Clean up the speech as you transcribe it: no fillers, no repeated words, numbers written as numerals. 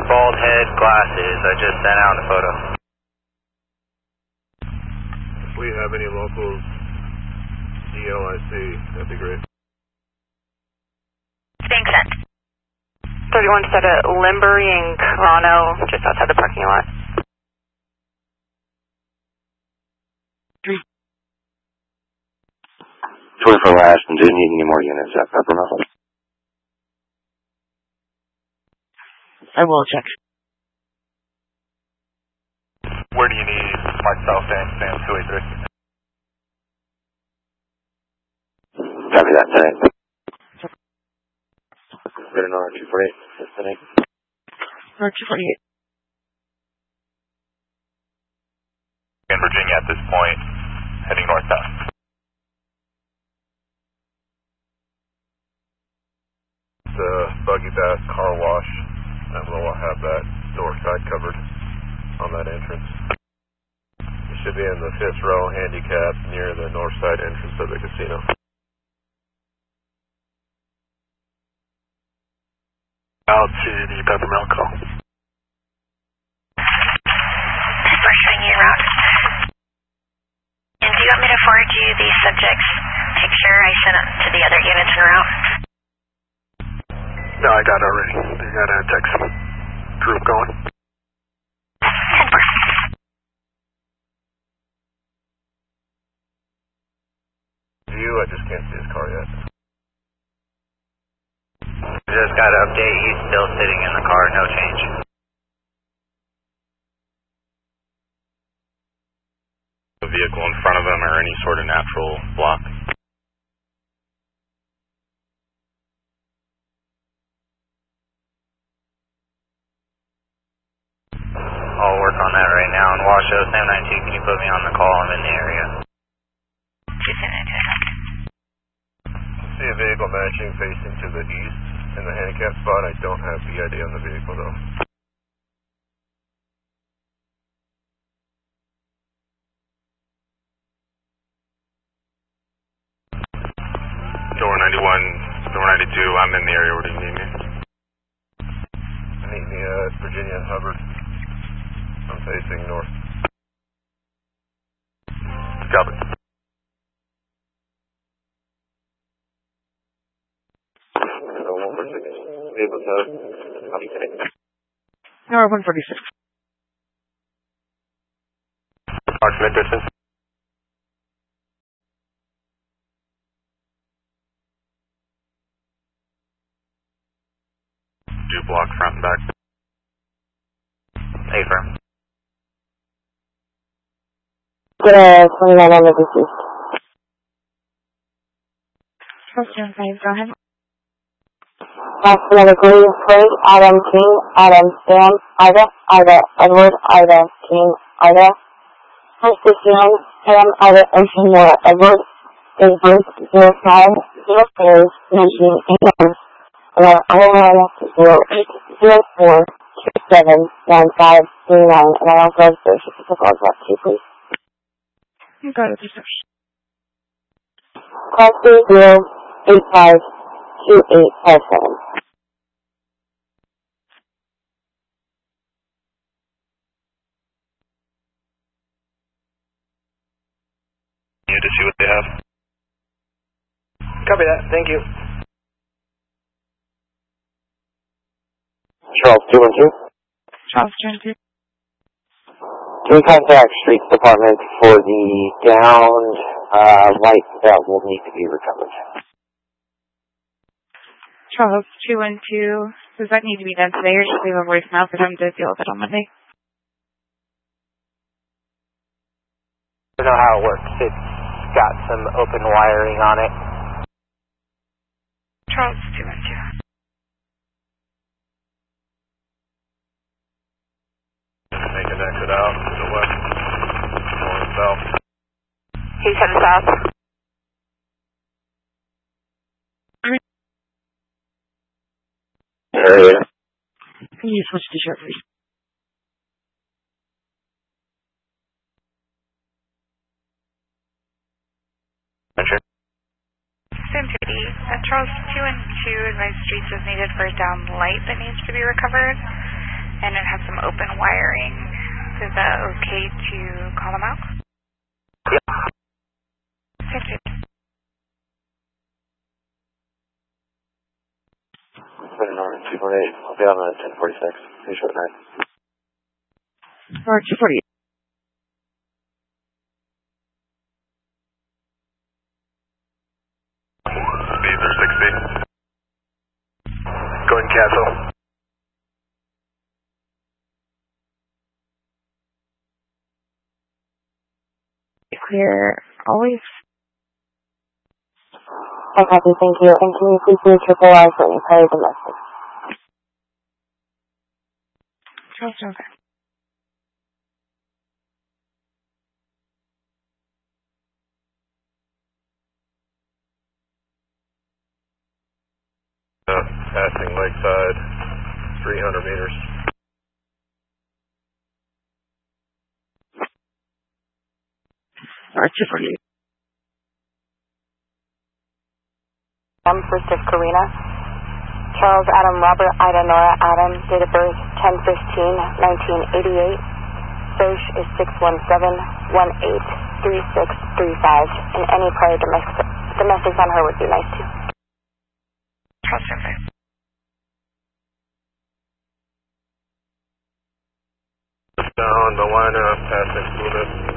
bald head, glasses. I just sent out a photo. If we have any locals, DLIC, that'd be great. Being sent. 31 set at Limbury and Toronto, just outside the parking lot. 24 Ashton, do you need any more units at Peppermill? I will check. Where do you need myself and Sam 283? Copy that today. Better know R248 today. R248. In Virginia at this point, heading north-south. The Buggy Bass car wash, and we'll have that north side covered on that entrance. You should be in the 5th row handicap near the north side entrance of the casino. Out to the Peppermill call. Pursuing you around. And do you want me to forward you the subject's picture I sent up to the other units en route? No, I got it already. They got a text group going. 10%. I just can't see his car yet. Just got to update, he's still sitting in the car, no change. A vehicle in front of him or any sort of natural block. I'll work on that right now. And Washoe, Sam 92, can you put me on the call? I'm in the area. See a vehicle matching facing to the east in the handicap spot. I don't have PID on the vehicle though. Door 91, door 92, I'm in the area. Where do you need me? Meet me at Virginia and Hubbard. I'm facing north. Copy. No, 146. Approximate distance. Do block front and back. Paper. 29 on the deceased. Question 5, go ahead. Another green plate, Adam King, Adam Sam, Ida, Edward, Ida, King, Ida. First Sam, Sam, Ida, Ocean, Nora, Edward, Edward, 0504, 19 a.m. And our other line is 0804 271539. And I also have social protocols up to you, please. You got it, reception. Call 3085 2857. You to see what they have. Copy that, thank you. Charles 212. Charles 212. Can we contact Streets Department for the downed light that will need to be recovered? Charles 212. Does that need to be done today or just leave a voicemail for them to deal with it on Monday? I don't know how it works. It's got some open wiring on it. Charles 212. Make an exit out to the west, north, south. He's heading south. Area. Can you switch to short, please? Sam 280. Charles 212 advised streets is needed for a down light that needs to be recovered. and it has some open wiring. Is that okay to call them out? Yeah. Thank you. Norman 248. I'll be on the 1046. Pretty short night. Or 248. Speeds are 60. Going cancel. Clear, always. I copy, thank you. And can you please use triple I for any prior domestic? Okay. Passing Lakeside, 300 meters. Or 248. First of Karina. Charles Adam Robert Ida Nora Adam, date of birth 10/15/1988. Search is 617-183635. And any prior domestics on her would be nice too. Down the lineup, passing Luna.